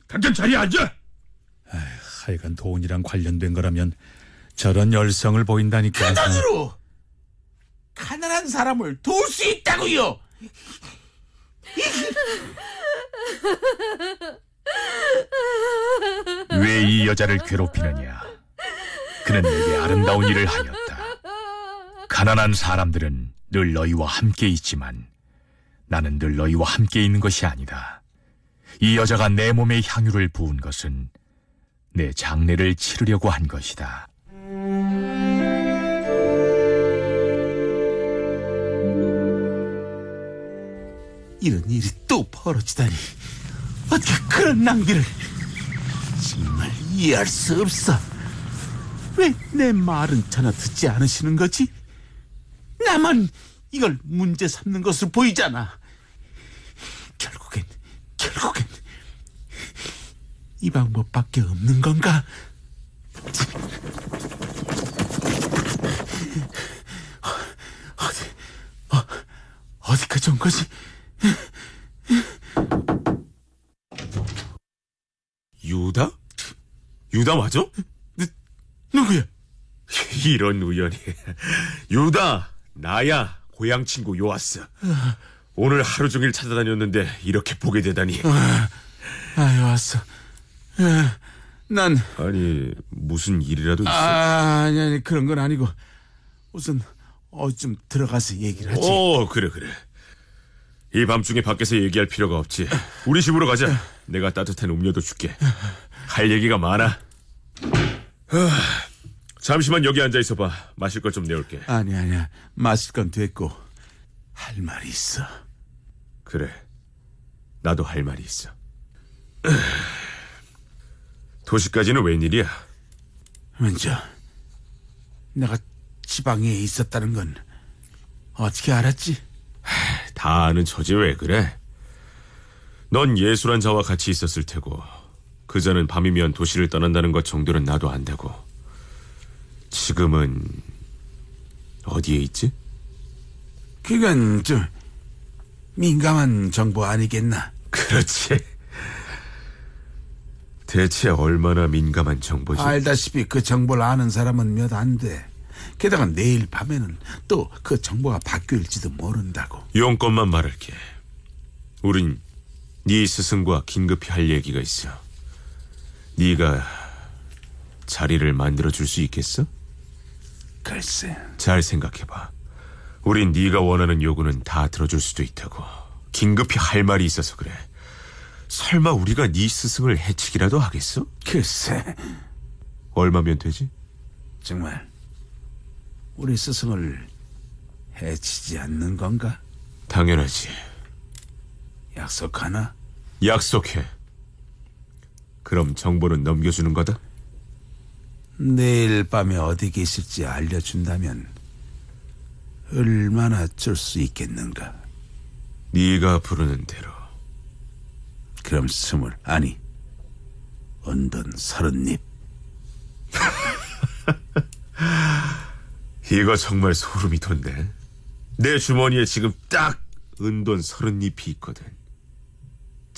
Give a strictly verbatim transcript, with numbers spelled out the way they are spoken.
당장 자리에 앉아! 에이, 하여간 돈이랑 관련된 거라면 저런 열성을 보인다니까. 그 돈으로 가난한 사람을 도울 수 있다고요. 왜 이 여자를 괴롭히느냐? 그는 내게 아름다운 일을 하였다. 가난한 사람들은 늘 너희와 함께 있지만 나는 늘 너희와 함께 있는 것이 아니다. 이 여자가 내 몸에 향유를 부은 것은 내 장례를 치르려고 한 것이다. 이런 일이 또 벌어지다니. 어떻게 그런 낭비를. 정말 이해할 수 없어. 왜 내 말은 전혀 듣지 않으시는 거지? 나만 이걸 문제 삼는 것으로 보이잖아. 결국엔 결국엔 이 방법밖에 없는 건가? 어디 어, 어디까지 온 거지? 유다? 유다 맞아? 누, 누구야? 이런 우연이. 유다, 나야. 고향 친구 요아스. 오늘 하루 종일 찾아다녔는데 이렇게 보게 되다니. 아, 아 요아스. 아, 난 아니 무슨 일이라도 있어? 아, 아니 아니 그런 건 아니고 우선 어 좀 들어가서 얘기를 하지. 어 그래 그래. 이 밤중에 밖에서 얘기할 필요가 없지. 우리 집으로 가자. 내가 따뜻한 음료도 줄게. 할 얘기가 많아. 하, 잠시만 여기 앉아 있어봐. 마실 것 좀 내올게. 아니 아니야. 마실 건 됐고 할 말이 있어. 그래. 나도 할 말이 있어. 도시까지는 웬일이야? 먼저 내가 지방에 있었다는 건 어떻게 알았지? 다 아는 처지 왜 그래? 넌 예술한 자와 같이 있었을 테고 그자는 밤이면 도시를 떠난다는 것 정도는 나도 안다고. 지금은 어디에 있지? 그건 좀 민감한 정보 아니겠나? 그렇지. 대체 얼마나 민감한 정보지? 알다시피 그 정보를 아는 사람은 몇 안 돼. 게다가 내일 밤에는 또 그 정보가 바뀔지도 모른다고. 용건만 말할게. 우린 네 스승과 긴급히 할 얘기가 있어. 네가 자리를 만들어줄 수 있겠어? 글쎄. 잘 생각해봐. 우린 네가 원하는 요구는 다 들어줄 수도 있다고. 긴급히 할 말이 있어서 그래. 설마 우리가 네 스승을 해치기라도 하겠어? 글쎄. 얼마면 되지? 정말 우리 스승을 해치지 않는 건가? 당연하지. 약속하나? 약속해. 그럼 정보는 넘겨주는 거다? 내일 밤에 어디 계실지 알려준다면 얼마나 줄 수 있겠는가? 네가 부르는 대로. 그럼 스물, 아니 언던 서른 잎. 이거 정말 소름이 돋네. 내 주머니에 지금 딱 은돈 서른 잎이 있거든.